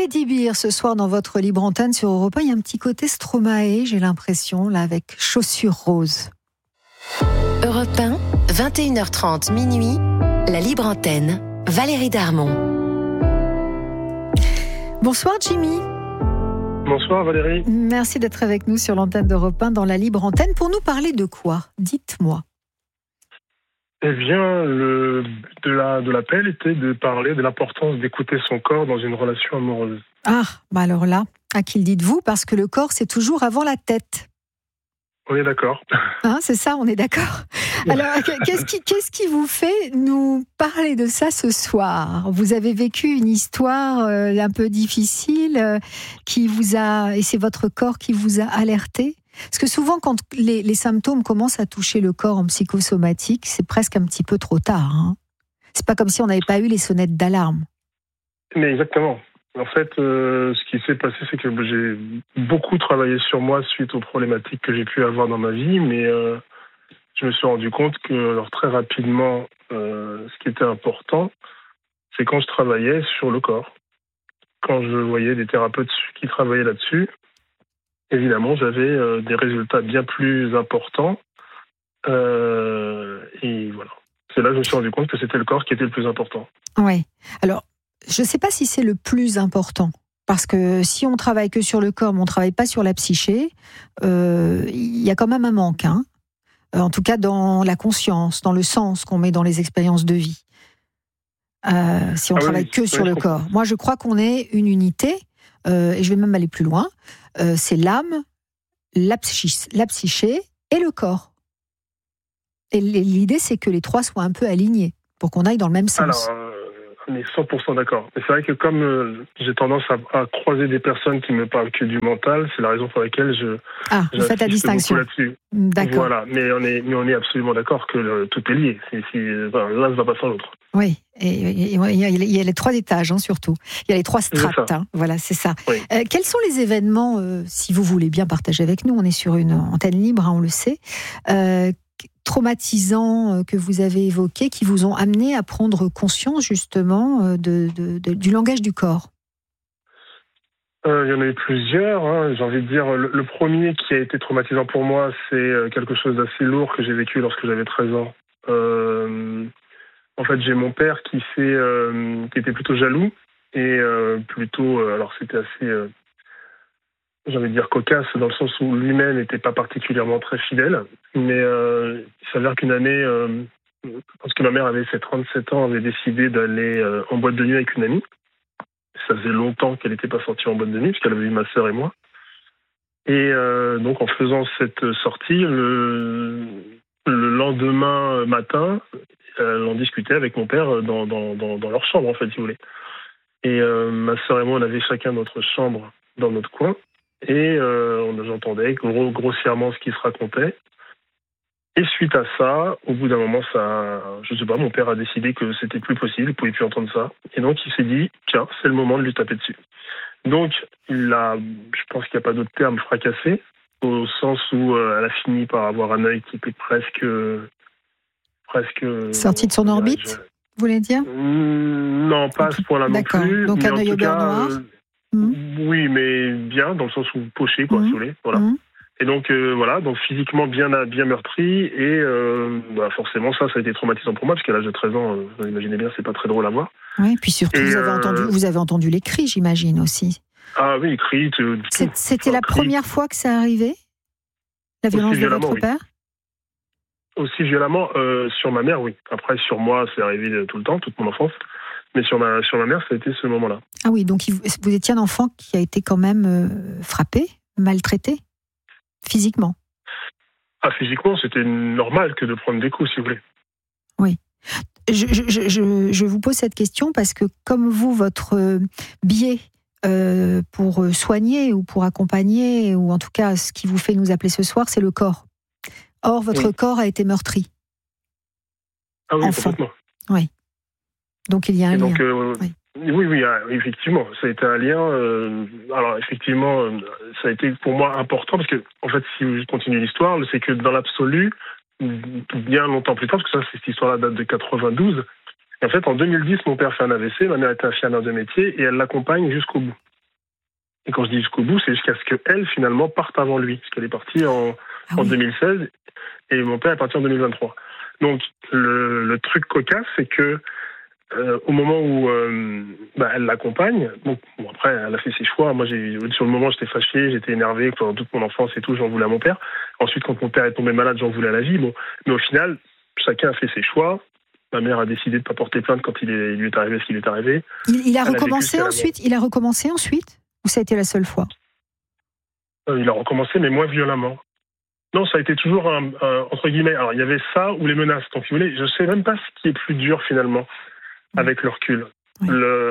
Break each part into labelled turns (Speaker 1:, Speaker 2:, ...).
Speaker 1: Teddy Bear ce soir dans votre libre antenne sur Europe 1. Il y a un petit côté Stromae, j'ai l'impression, là, avec Chaussures roses.
Speaker 2: Europe 1, 21h30 minuit, la libre antenne. Valérie Darmon.
Speaker 1: Bonsoir Jimmy.
Speaker 3: Bonsoir Valérie.
Speaker 1: Merci d'être avec nous sur l'antenne d'Europe 1 dans la libre antenne. Pour nous parler de quoi ? Dites-moi.
Speaker 3: Eh bien, le but de l'appel était de parler de l'importance d'écouter son corps dans une relation amoureuse.
Speaker 1: Ah, bah alors là, à qui le dites-vous ? Parce que le corps, c'est toujours avant la tête.
Speaker 3: On est d'accord.
Speaker 1: Hein, c'est ça, on est d'accord. Alors, qu'est-ce qui vous fait nous parler de ça ce soir ? Vous avez vécu une histoire un peu difficile et c'est votre corps qui vous a alerté ? Parce que souvent, quand les symptômes commencent à toucher le corps en psychosomatique, c'est presque un petit peu trop tard. Hein. C'est pas comme si on n'avait pas eu les sonnettes d'alarme.
Speaker 3: Mais exactement. En fait, ce qui s'est passé, c'est que j'ai beaucoup travaillé sur moi suite aux problématiques que j'ai pu avoir dans ma vie, mais je me suis rendu compte que alors, très rapidement, ce qui était important, c'est quand je travaillais sur le corps. Quand je voyais des thérapeutes qui travaillaient là-dessus, évidemment, j'avais des résultats bien plus importants. Et voilà. C'est là que je me suis rendu compte que c'était le corps qui était le plus important.
Speaker 1: Oui. Alors, je ne sais pas si c'est le plus important. Parce que si on travaille que sur le corps, mais on ne travaille pas sur la psyché, il y a quand même un manque. Hein. En tout cas, dans la conscience, dans le sens qu'on met dans les expériences de vie. Si on travaille que sur le corps. Moi, je crois qu'on est une unité, et je vais même aller plus loin. C'est l'âme, la psyché et le corps. Et l'idée, c'est que les trois soient un peu alignés pour qu'on aille dans le même sens.
Speaker 3: Alors, on est 100% d'accord. Mais c'est vrai que comme j'ai tendance à croiser des personnes qui me parlent que du mental, c'est la raison pour laquelle
Speaker 1: vous faites la distinction.
Speaker 3: Là-dessus.
Speaker 1: D'accord.
Speaker 3: Voilà, mais on est absolument d'accord que tout est lié. L'un ne va pas sans l'autre.
Speaker 1: Oui, et il y a les trois étages, hein, surtout. Il y a les trois strates, hein, voilà, c'est ça.
Speaker 3: Oui.
Speaker 1: Quels sont les événements, si vous voulez bien partager avec nous, on est sur une antenne libre, hein, on le sait, traumatisants que vous avez évoqués, qui vous ont amené à prendre conscience, justement, du langage du corps ?
Speaker 3: Il y en a eu plusieurs. Hein. J'ai envie de dire, le premier qui a été traumatisant pour moi, c'est quelque chose d'assez lourd que j'ai vécu lorsque j'avais 13 ans. En fait, j'ai mon père qui était plutôt jaloux et alors c'était assez, j'ai envie de dire cocasse dans le sens où lui-même n'était pas particulièrement très fidèle. Mais il s'avère qu'une année, lorsque ma mère avait ses 37 ans, avait décidé d'aller en boîte de nuit avec une amie. Ça faisait longtemps qu'elle n'était pas sortie en boîte de nuit puisqu'elle avait eu ma sœur et moi. Et donc en faisant cette sortie, le lendemain matin, elle en discutait avec mon père dans leur chambre, en fait, si vous voulez. Et ma sœur et moi, on avait chacun notre chambre dans notre coin. Et j'entendais grossièrement ce qui se racontait. Et suite à ça, au bout d'un moment, je sais pas, mon père a décidé que c'était plus possible, il pouvait plus entendre ça. Et donc, il s'est dit, tiens, c'est le moment de lui taper dessus. Donc, je pense qu'il n'y a pas d'autre terme, fracassé, au sens où elle a fini par avoir un œil qui était presque
Speaker 1: sorti de son orbite, vous voulez dire ?
Speaker 3: Non, pas à ce point-là non plus.
Speaker 1: Donc un œil au beurre noir.
Speaker 3: Oui, mais bien, dans le sens où poché, quoi, si vous voulez. Voilà. Et donc, donc physiquement bien meurtri, et forcément, ça a été traumatisant pour moi, parce qu'à l'âge de 13 ans, vous imaginez bien, c'est pas très drôle à voir.
Speaker 1: Oui, puis surtout, vous avez entendu les cris, j'imagine, aussi.
Speaker 3: Ah oui, les cris.
Speaker 1: C'était la première fois que ça arrivait ? La violence de votre père ?
Speaker 3: Aussi violemment, sur ma mère, oui. Après, sur moi, c'est arrivé tout le temps, toute mon enfance. Mais sur ma mère, ça a été ce moment-là. Ah
Speaker 1: oui, donc vous étiez un enfant qui a été quand même frappé, maltraité, physiquement.
Speaker 3: Ah, physiquement, c'était normal que de prendre des coups, si vous voulez.
Speaker 1: Oui. Je vous pose cette question parce que, comme vous, votre biais pour soigner ou pour accompagner, ou en tout cas, ce qui vous fait nous appeler ce soir, c'est le corps. Or, votre corps a été meurtri.
Speaker 3: Ah oui,
Speaker 1: enfant.
Speaker 3: Complètement.
Speaker 1: Oui. Donc, il y a un lien.
Speaker 3: Oui, effectivement, ça a été un lien. Alors, effectivement, ça a été pour moi important parce que, en fait, si je continue l'histoire, c'est que dans l'absolu, bien longtemps plus tard, parce que ça, cette histoire-là date de 92, et en fait, en 2010, mon père fait un AVC, ma mère était infirmière de métier, et elle l'accompagne jusqu'au bout. Et quand je dis jusqu'au bout, c'est jusqu'à ce qu'elle, finalement, parte avant lui. Parce qu'elle est partie en 2016 et mon père est parti en 2023. Donc, le truc cocasse, c'est que au moment où elle l'accompagne, bon, après, elle a fait ses choix. Moi, sur le moment, j'étais fâché, j'étais énervé pendant toute mon enfance et tout, j'en voulais à mon père. Ensuite, quand mon père est tombé malade, j'en voulais à la vie. Bon, mais au final, chacun a fait ses choix. Ma mère a décidé de ne pas porter plainte quand il lui est arrivé ce qui lui est arrivé.
Speaker 1: Il a recommencé ensuite. Il a recommencé ensuite, ou ça a été la seule fois?
Speaker 3: Il a recommencé, mais moins violemment. Non, ça a été toujours entre guillemets. Alors, il y avait ça ou les menaces. Donc, si vous voulez, je ne sais même pas ce qui est plus dur finalement, avec le recul. Oui.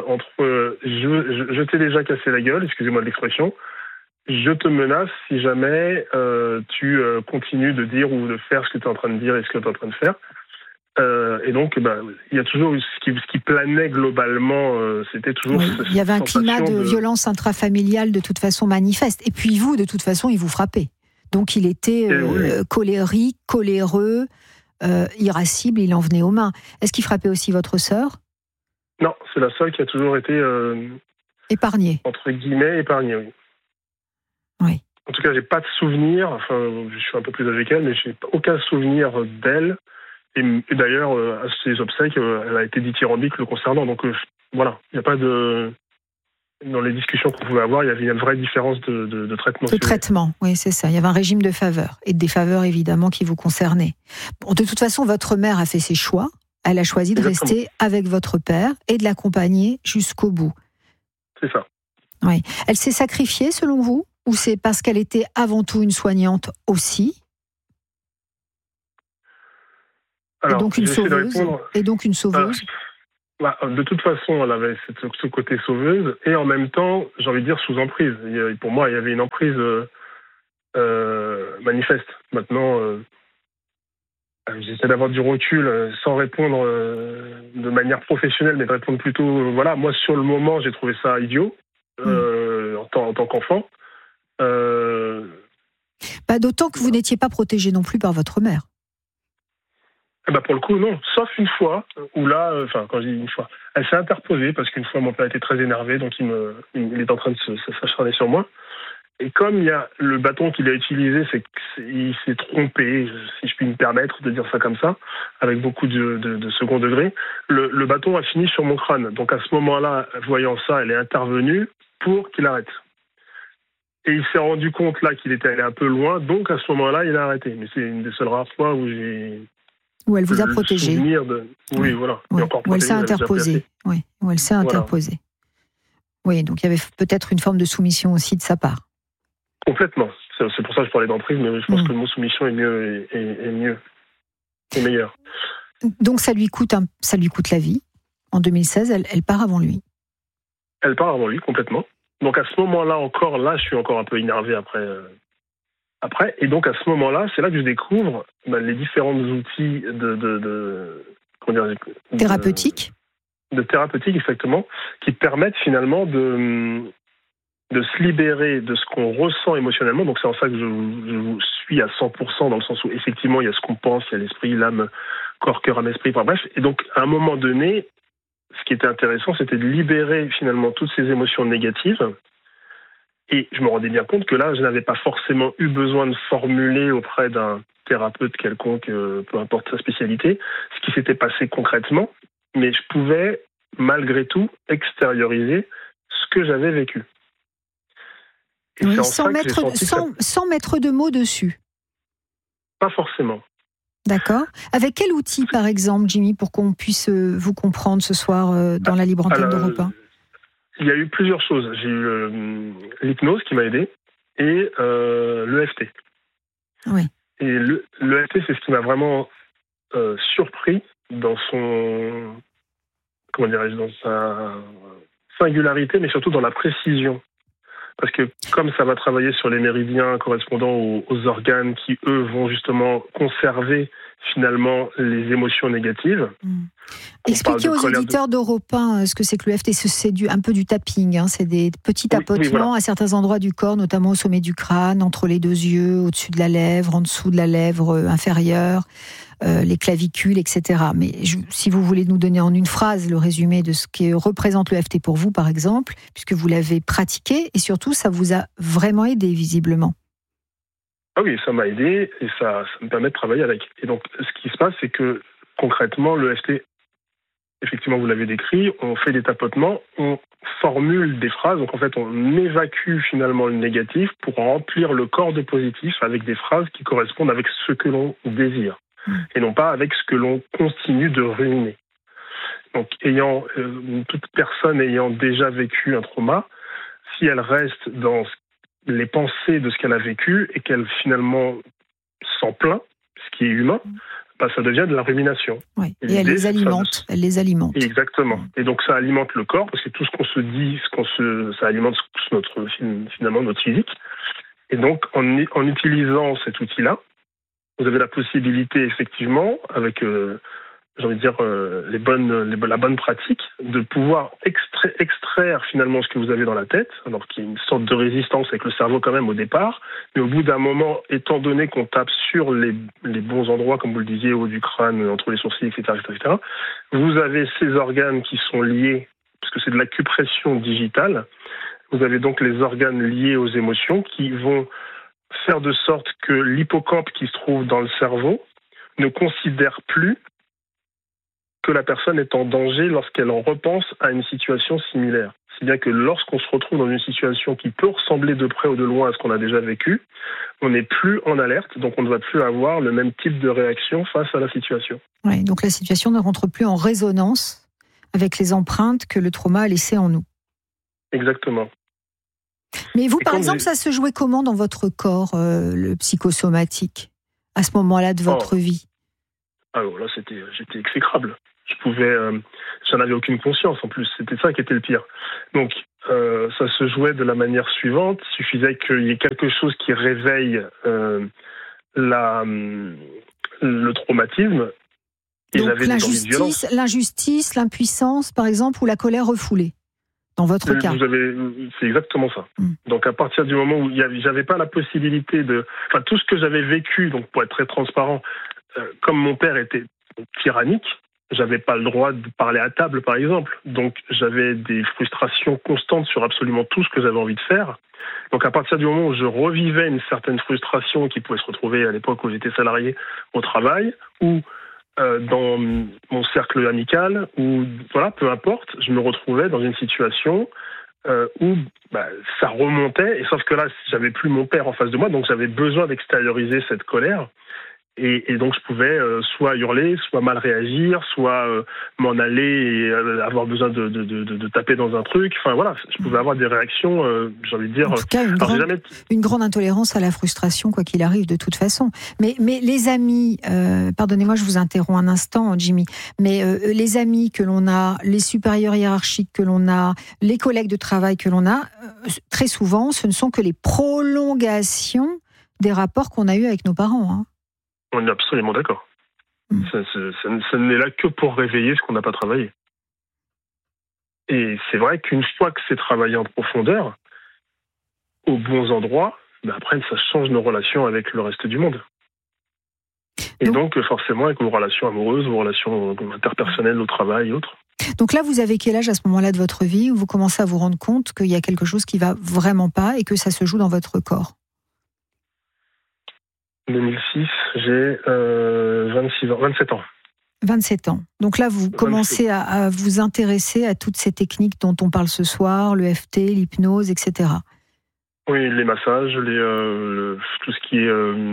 Speaker 3: Je t'ai déjà cassé la gueule, excusez-moi de l'expression. Je te menace si jamais tu continues de dire ou de faire ce que tu es en train de dire et ce que tu es en train de faire. Et donc, il y a toujours ce qui planait globalement, c'était toujours...
Speaker 1: Oui, il y avait un climat de violence intrafamiliale de toute façon manifeste. Et puis vous, de toute façon, il vous frappait. Donc il était colérique, coléreux, irascible, il en venait aux mains. Est-ce qu'il frappait aussi votre sœur?
Speaker 3: Non, c'est la seule qui a toujours été...
Speaker 1: épargnée.
Speaker 3: Entre guillemets, épargnée, oui.
Speaker 1: Oui.
Speaker 3: En tout cas, j'ai pas de souvenir, enfin, je suis un peu plus âgé qu'elle, mais j'ai aucun souvenir d'elle. Et d'ailleurs, à ses obsèques, elle a été dithyrambique le concernant. Donc voilà, il n'y a pas de... Dans les discussions qu'on pouvait avoir, il y avait une vraie différence de traitement.
Speaker 1: De traitement, oui, c'est ça. Il y avait un régime de faveurs. Et des faveurs, évidemment, qui vous concernaient. Bon, de toute façon, votre mère a fait ses choix. Elle a choisi de rester avec votre père et de l'accompagner jusqu'au bout.
Speaker 3: C'est ça.
Speaker 1: Oui. Elle s'est sacrifiée, selon vous? Ou c'est parce qu'elle était avant tout une soignante aussi?
Speaker 3: Alors,
Speaker 1: et donc une sauveuse.
Speaker 3: De toute façon, elle avait ce côté sauveuse et en même temps, j'ai envie de dire sous emprise. Pour moi, il y avait une emprise manifeste. Maintenant, j'essaie d'avoir du recul sans répondre de manière professionnelle, mais de répondre plutôt... Voilà, moi, sur le moment, j'ai trouvé ça idiot en tant qu'enfant.
Speaker 1: D'autant que vous n'étiez pas protégé non plus par votre mère.
Speaker 3: Pour le coup, non. Sauf une fois, où là, quand je dis une fois, elle s'est interposée, parce qu'une fois, mon père était très énervé, donc il est en train de s'acharner sur moi. Et comme il y a le bâton qu'il a utilisé, il s'est trompé, si je puis me permettre de dire ça comme ça, avec beaucoup de second degré, le bâton a fini sur mon crâne. Donc à ce moment-là, voyant ça, elle est intervenue pour qu'il arrête. Et il s'est rendu compte là qu'il était allé un peu loin, donc à ce moment-là, il a arrêté. Mais c'est une des seules rares fois où
Speaker 1: où elle vous a protégé.
Speaker 3: Oui, voilà.
Speaker 1: Oui. Où elle s'est interposée. Oui, où elle s'est interposée. Oui, donc il y avait peut-être une forme de soumission aussi de sa part.
Speaker 3: Complètement. C'est pour ça que je parlais d'emprise, mais je pense que le mot soumission est mieux, est meilleur.
Speaker 1: Donc ça lui coûte la vie. En 2016, elle part avant lui.
Speaker 3: Elle part avant lui, complètement. Donc à ce moment-là encore, je suis encore un peu énervé après. Et donc à ce moment-là, c'est là que je découvre les différents outils
Speaker 1: thérapeutique.
Speaker 3: De thérapeutique, exactement, qui permettent finalement de se libérer de ce qu'on ressent émotionnellement. Donc c'est en ça que je vous suis à 100%, dans le sens où effectivement il y a ce qu'on pense, il y a l'esprit, l'âme, corps, cœur, âme, esprit, bref. Et donc à un moment donné, ce qui était intéressant, c'était de libérer finalement toutes ces émotions négatives. Et je me rendais bien compte que là, je n'avais pas forcément eu besoin de formuler auprès d'un thérapeute quelconque, peu importe sa spécialité, ce qui s'était passé concrètement, mais je pouvais, malgré tout, extérioriser ce que j'avais vécu.
Speaker 1: Et oui, sans mettre de mots dessus.
Speaker 3: Pas forcément.
Speaker 1: D'accord. Avec quel outil, par exemple, Jimmy, pour qu'on puisse vous comprendre ce soir dans la libre antenne d'Europe 1 ?
Speaker 3: Il y a eu plusieurs choses. J'ai eu l'hypnose qui m'a aidé et l'EFT.
Speaker 1: Oui.
Speaker 3: Et l'EFT, c'est ce qui m'a vraiment surpris dans dans sa singularité, mais surtout dans la précision. Parce que comme ça va travailler sur les méridiens correspondant aux organes qui, eux, vont justement conserver finalement les émotions négatives.
Speaker 1: Expliquez aux auditeurs d'Europe 1 ce que c'est que l'EFT. C'est un peu du tapping, hein. C'est des petits tapotements à certains endroits du corps, notamment au sommet du crâne, entre les deux yeux, au-dessus de la lèvre, en dessous de la lèvre inférieure, les clavicules, etc. Mais si vous voulez nous donner en une phrase le résumé de ce que représente l'EFT pour vous, par exemple, puisque vous l'avez pratiqué, et surtout, ça vous a vraiment aidé, visiblement.
Speaker 3: Ah oui, ça m'a aidé et ça me permet de travailler avec. Et donc, ce qui se passe, c'est que concrètement, l'EFT, effectivement, vous l'avez décrit, on fait des tapotements, on formule des phrases. Donc, en fait, on évacue finalement le négatif pour remplir le corps de positif avec des phrases qui correspondent avec ce que l'on désire et non pas avec ce que l'on continue de ruminer. Donc, toute personne ayant déjà vécu un trauma, si elle reste dans les pensées de ce qu'elle a vécu et qu'elle finalement s'en plaint, ce qui est humain, ça devient de la rumination.
Speaker 1: Oui. Et elle les alimente.
Speaker 3: Exactement. Et donc ça alimente le corps, parce que tout ce qu'on se dit, ça alimente finalement notre physique. Et donc en utilisant cet outil-là, vous avez la possibilité effectivement, avec la bonne pratique, de pouvoir extraire finalement ce que vous avez dans la tête, alors qu'il y a une sorte de résistance avec le cerveau quand même au départ, mais au bout d'un moment, étant donné qu'on tape sur les bons endroits, comme vous le disiez, au haut du crâne, entre les sourcils, etc., vous avez ces organes qui sont liés, parce que c'est de l'acupression digitale, vous avez donc les organes liés aux émotions qui vont faire de sorte que l'hippocampe qui se trouve dans le cerveau ne considère plus que la personne est en danger lorsqu'elle en repense à une situation similaire. C'est bien que lorsqu'on se retrouve dans une situation qui peut ressembler de près ou de loin à ce qu'on a déjà vécu, on n'est plus en alerte, donc on ne va plus avoir le même type de réaction face à la situation.
Speaker 1: Oui, donc la situation ne rentre plus en résonance avec les empreintes que le trauma a laissées en nous.
Speaker 3: Exactement.
Speaker 1: Mais vous, par exemple, ça se jouait comment dans votre corps, le psychosomatique, à ce moment-là de votre vie ?
Speaker 3: Alors là, j'étais exécrable. J'en avais aucune conscience en plus. C'était ça qui était le pire. Donc, ça se jouait de la manière suivante. Il suffisait qu'il y ait quelque chose qui réveille le traumatisme. Et
Speaker 1: donc l'injustice, l'impuissance, par exemple, ou la colère refoulée. Dans votre cas.
Speaker 3: C'est exactement ça. Donc à partir du moment où j'avais pas la possibilité tout ce que j'avais vécu, donc pour être très transparent, comme mon père était tyrannique, j'avais pas le droit de parler à table, par exemple. Donc j'avais des frustrations constantes sur absolument tout ce que j'avais envie de faire. Donc à partir du moment où je revivais une certaine frustration qui pouvait se retrouver à l'époque où j'étais salarié au travail, ou dans mon cercle amical, ou peu importe, je me retrouvais dans une situation où ça remontait, et sauf que là, j'avais plus mon père en face de moi, donc j'avais besoin d'extérioriser cette colère. Et donc je pouvais soit hurler, soit mal réagir, soit m'en aller et avoir besoin de taper dans un truc. Enfin voilà, je pouvais avoir des réactions, j'ai envie de dire.
Speaker 1: En tout cas, une grande intolérance à la frustration, quoi qu'il arrive, de toute façon. Mais les amis, pardonnez-moi, je vous interromps un instant, Jimmy. Mais les amis que l'on a, les supérieurs hiérarchiques que l'on a, les collègues de travail que l'on a, très souvent, ce ne sont que les prolongations des rapports qu'on a eus avec nos parents. Hein.
Speaker 3: On est absolument d'accord. Ça n'est là que pour réveiller ce qu'on n'a pas travaillé. Et c'est vrai qu'une fois que c'est travaillé en profondeur, aux bons endroits, après, ça change nos relations avec le reste du monde. Et donc forcément, avec vos relations amoureuses, vos relations interpersonnelles au travail et autres.
Speaker 1: Donc là, vous avez quel âge à ce moment-là de votre vie où vous commencez à vous rendre compte qu'il y a quelque chose qui ne va vraiment pas et que ça se joue dans votre corps ?
Speaker 3: 2006, j'ai 27 ans.
Speaker 1: 27 ans. Donc là, vous commencez à vous intéresser à toutes ces techniques dont on parle ce soir, l'EFT, l'hypnose, etc.
Speaker 3: Oui, les massages, tout ce qui est...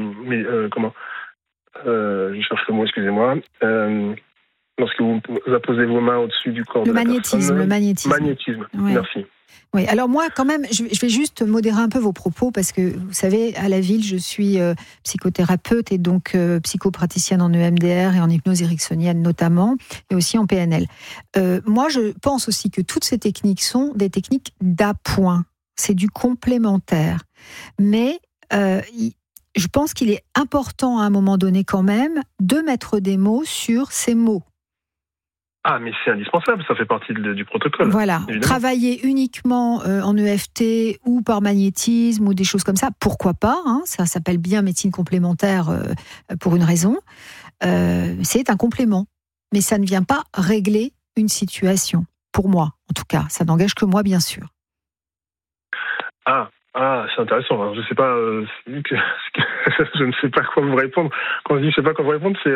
Speaker 3: je cherche le mot, excusez-moi. Lorsque vous apposez vos mains au-dessus du corps de la personne.
Speaker 1: Le magnétisme.
Speaker 3: Oui. Merci.
Speaker 1: Oui, alors moi, quand même, je vais juste modérer un peu vos propos parce que, vous savez, à la ville, je suis psychothérapeute et donc psychopraticienne en EMDR et en hypnose ericksonienne notamment, et aussi en PNL. Moi, je pense aussi que toutes ces techniques sont des techniques d'appoint. C'est du complémentaire. Mais je pense qu'il est important à un moment donné quand même de mettre des mots sur ces mots.
Speaker 3: Ah, mais c'est indispensable, ça fait partie du protocole.
Speaker 1: Voilà,
Speaker 3: évidemment.
Speaker 1: Travailler uniquement en EFT ou par magnétisme ou des choses comme ça, pourquoi pas, hein, ça s'appelle bien médecine complémentaire pour une raison, c'est un complément. Mais ça ne vient pas régler une situation, pour moi en tout cas, ça n'engage que moi bien sûr.
Speaker 3: Ah, c'est intéressant. Alors, je sais pas, je ne sais pas quoi vous répondre. Quand je dis je sais pas quoi vous répondre, c'est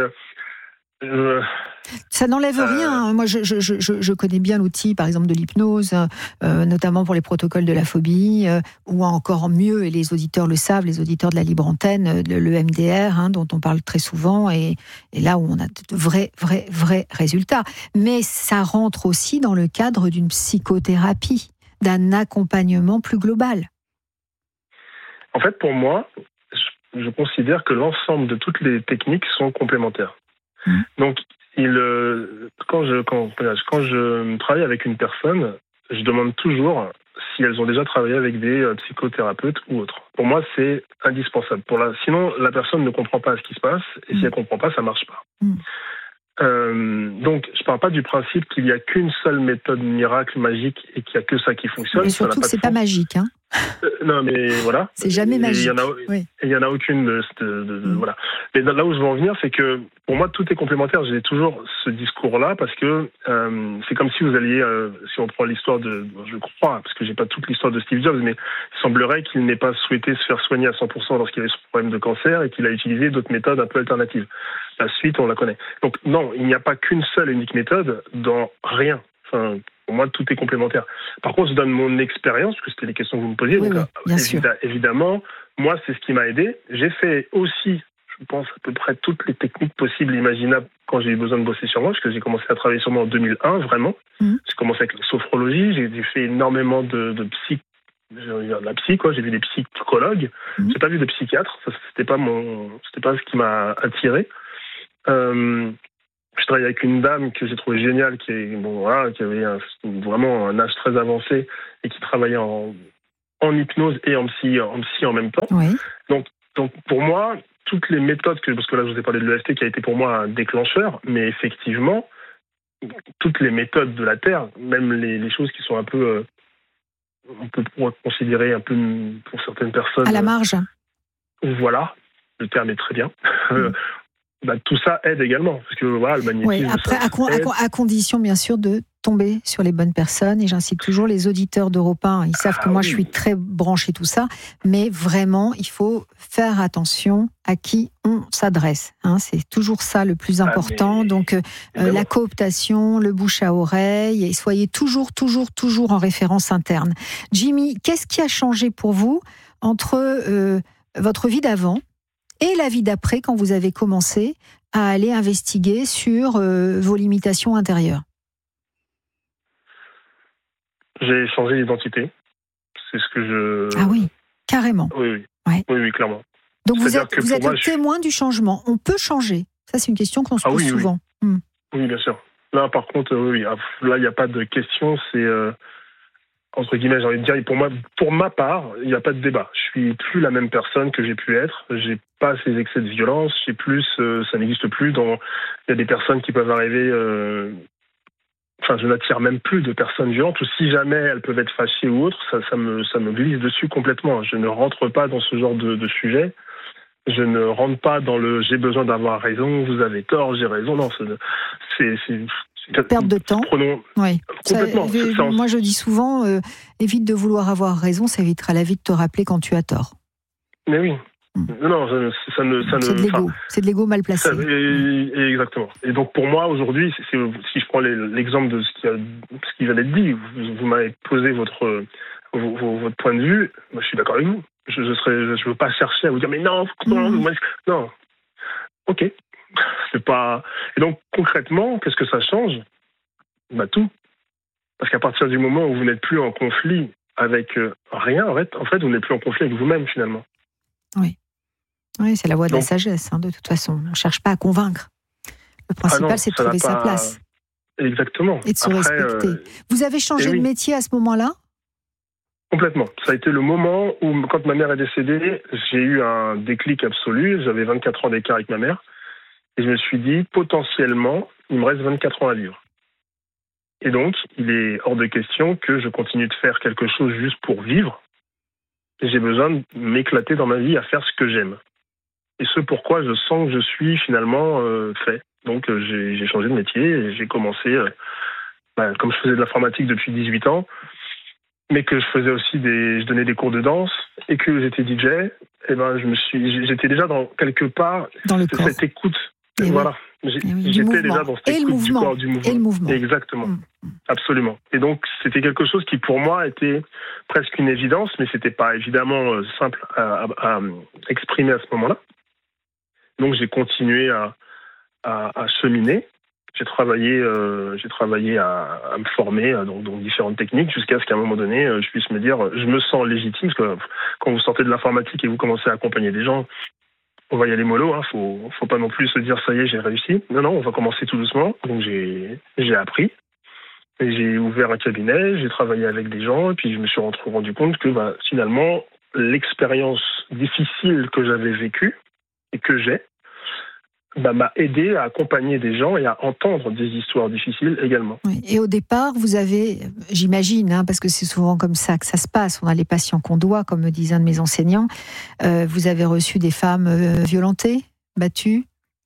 Speaker 1: ça n'enlève rien. Moi, je connais bien l'outil, par exemple, de l'hypnose, notamment pour les protocoles de la phobie, ou encore mieux, et les auditeurs le savent, les auditeurs de la libre antenne, le MDR, hein, dont on parle très souvent, et là où on a de vrais résultats. Mais ça rentre aussi dans le cadre d'une psychothérapie, d'un accompagnement plus global.
Speaker 3: En fait, pour moi, je considère que l'ensemble de toutes les techniques sont complémentaires. Donc, quand je travaille avec une personne, je demande toujours si elles ont déjà travaillé avec des psychothérapeutes ou autres. Pour moi, c'est indispensable. Sinon, la personne ne comprend pas ce qui se passe, et si elle ne comprend pas, ça ne marche pas. Donc, je ne parle pas du principe qu'il n'y a qu'une seule méthode miracle, magique, et qu'il n'y a que ça qui fonctionne.
Speaker 1: Et surtout que ce n'est pas magique, hein.
Speaker 3: Non, mais voilà.
Speaker 1: C'est jamais magique.
Speaker 3: Il y en a aucune voilà. Mais là où je veux en venir, c'est que pour moi, tout est complémentaire. J'ai toujours ce discours-là parce que c'est comme si vous alliez, si on prend l'histoire je crois, parce que j'ai pas toute l'histoire de Steve Jobs, mais il semblerait qu'il n'ait pas souhaité se faire soigner à 100% lorsqu'il avait ce problème de cancer et qu'il a utilisé d'autres méthodes un peu alternatives. La suite, on la connaît. Donc non, il n'y a pas qu'une seule et unique méthode dans rien. Enfin, pour moi, tout est complémentaire. Par contre, je donne mon expérience, parce que c'était les questions que vous me posiez.
Speaker 1: Oui,
Speaker 3: donc,
Speaker 1: bien sûr.
Speaker 3: Évidemment, moi, c'est ce qui m'a aidé. J'ai fait aussi, je pense, à peu près toutes les techniques possibles et imaginables quand j'ai eu besoin de bosser sur moi, parce que j'ai commencé à travailler sur moi en 2001, vraiment. J'ai commencé avec la sophrologie, j'ai fait énormément de la psy, quoi. J'ai vu des psychologues. J'ai pas vu de psychiatre. Ça, c'était pas ce qui m'a attiré. Je travaillais avec une dame que j'ai trouvée géniale, qui avait vraiment un âge très avancé et qui travaillait en hypnose et en psy en même temps.
Speaker 1: Oui.
Speaker 3: Donc pour moi, toutes les méthodes parce que là je vous ai parlé de l'EFT qui a été pour moi un déclencheur, mais effectivement, toutes les méthodes de la Terre, même les choses qui sont un peu, on peut considérer un peu pour certaines personnes
Speaker 1: à la marge.
Speaker 3: Voilà, le terme est très bien. Tout ça aide également, parce que voilà, le magnétisme.
Speaker 1: Oui, après, à condition bien sûr de tomber sur les bonnes personnes, et j'incite toujours les auditeurs d'Europe 1, ils savent que moi je suis très branchée tout ça, mais vraiment il faut faire attention à qui on s'adresse, hein, c'est toujours ça le plus important, donc la cooptation, le bouche à oreille, et soyez toujours en référence interne. Jimmy, qu'est-ce qui a changé pour vous entre votre vie d'avant et la vie d'après, quand vous avez commencé à aller investiguer sur vos limitations intérieures?
Speaker 3: J'ai changé d'identité. C'est ce que je...
Speaker 1: Ah oui, carrément.
Speaker 3: Oui.
Speaker 1: Ouais.
Speaker 3: Oui, clairement.
Speaker 1: Donc vous êtes le témoin du changement. On peut changer. Ça, c'est une question qu'on se pose souvent.
Speaker 3: Oui, bien sûr. Là, par contre, oui. Là, il n'y a pas de question. C'est... entre guillemets, j'ai envie de dire, pour ma part, il n'y a pas de débat. Je suis plus la même personne que j'ai pu être. J'ai pas ces excès de violence. Ça n'existe plus. Il y a des personnes qui peuvent arriver. Je n'attire même plus de personnes violentes. Ou si jamais elles peuvent être fâchées ou autres, ça me glisse dessus complètement. Je ne rentre pas dans ce genre de sujet. Je ne rentre pas dans le j'ai besoin d'avoir raison, vous avez tort, j'ai raison. Non, c'est
Speaker 1: perte de temps. Oui.
Speaker 3: Complètement.
Speaker 1: Moi, je dis souvent, évite de vouloir avoir raison, ça évitera la vie de te rappeler quand tu as tort.
Speaker 3: Mais oui. Non, ça ne.
Speaker 1: C'est de l'ego. C'est de l'ego mal placé.
Speaker 3: Exactement. Et donc pour moi aujourd'hui, si je prends l'exemple de ce qui vient d'être dit, vous m'avez posé votre point de vue. Moi, je suis d'accord avec vous. Je veux pas chercher à vous dire mais non, non. Ok. C'est pas. Et donc concrètement, qu'est-ce que ça change? Tout. Parce qu'à partir du moment où vous n'êtes plus en conflit avec rien, en fait, vous n'êtes plus en conflit avec vous-même finalement.
Speaker 1: Oui, c'est la voie de la sagesse, de toute façon. On ne cherche pas à convaincre. Le principal, c'est de trouver sa place.
Speaker 3: Exactement.
Speaker 1: Et de se respecter. Vous avez changé de métier à ce moment-là?
Speaker 3: Complètement. Ça a été le moment où, quand ma mère est décédée, j'ai eu un déclic absolu. J'avais 24 ans d'écart avec ma mère. Et je me suis dit, potentiellement, il me reste 24 ans à vivre. Et donc, il est hors de question que je continue de faire quelque chose juste pour vivre. Et j'ai besoin de m'éclater dans ma vie à faire ce que j'aime. Et ce pourquoi je sens que je suis finalement fait. Donc, j'ai changé de métier et j'ai commencé, comme je faisais de l'informatique depuis 18 ans, mais que je faisais aussi je donnais des cours de danse et que j'étais DJ, j'étais déjà dans quelque part
Speaker 1: dans le
Speaker 3: cette écoute.
Speaker 1: Et
Speaker 3: voilà. J'étais déjà dans cette écoute du corps, du mouvement.
Speaker 1: Et le mouvement.
Speaker 3: Exactement. Absolument. Et donc, c'était quelque chose qui, pour moi, était presque une évidence, mais c'était pas évidemment simple à exprimer à ce moment-là. Donc, j'ai continué à cheminer. J'ai travaillé à me former dans différentes techniques jusqu'à ce qu'à un moment donné, je puisse me dire, je me sens légitime, parce que quand vous sortez de l'informatique et vous commencez à accompagner des gens, on va y aller mollo, faut pas non plus se dire ça y est, j'ai réussi. Non, on va commencer tout doucement. Donc j'ai appris, et j'ai ouvert un cabinet, j'ai travaillé avec des gens, et puis je me suis rendu compte que finalement, l'expérience difficile que j'avais vécue et que j'ai, m'a aidé à accompagner des gens et à entendre des histoires difficiles également.
Speaker 1: Oui. Et au départ, vous avez, j'imagine, parce que c'est souvent comme ça que ça se passe, on a les patients qu'on doit, comme me disait un de mes enseignants, vous avez reçu des femmes violentées, battues?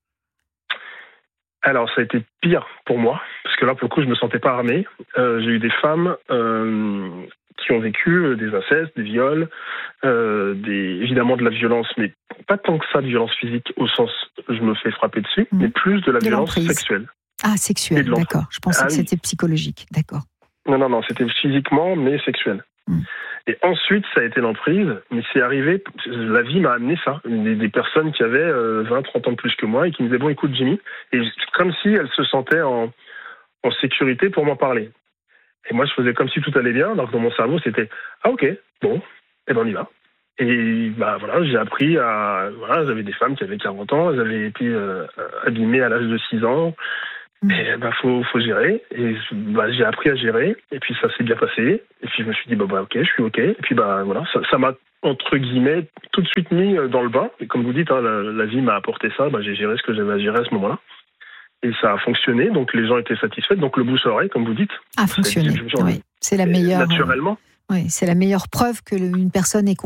Speaker 3: Alors, ça a été pire pour moi, parce que là, pour le coup, je me sentais pas armé. J'ai eu des femmes qui ont vécu des incestes, des viols, évidemment de la violence, mais pas tant que ça de violence physique au sens je me fais frapper dessus, mais plus de la violence sexuelle.
Speaker 1: Ah, sexuelle, d'accord. Je pensais que c'était psychologique, d'accord.
Speaker 3: Non, c'était physiquement, mais sexuel. Et ensuite, ça a été l'emprise, mais c'est arrivé, la vie m'a amené ça. Des personnes qui avaient 20, 30 ans de plus que moi et qui me disaient, bon, écoute, Jimmy, et comme si elles se sentaient en sécurité pour m'en parler. Et moi, je faisais comme si tout allait bien, alors que dans mon cerveau, c'était, ah ok, bon, et on y va. Et voilà, j'ai appris j'avais des femmes qui avaient 40 ans, elles avaient été abîmées à l'âge de 6 ans, et faut gérer. Et j'ai appris à gérer, et puis ça s'est bien passé. Et puis je me suis dit, ok, je suis ok. Et puis voilà, ça m'a, entre guillemets, tout de suite mis dans le bain. Et comme vous dites, la vie m'a apporté ça, j'ai géré ce que j'avais à gérer à ce moment-là. Et ça a fonctionné, donc les gens étaient satisfaits. Donc le bouche à oreille, comme vous dites,
Speaker 1: a fonctionné. Oui, c'est la meilleure.
Speaker 3: Naturellement.
Speaker 1: Oui, c'est la meilleure preuve que une personne est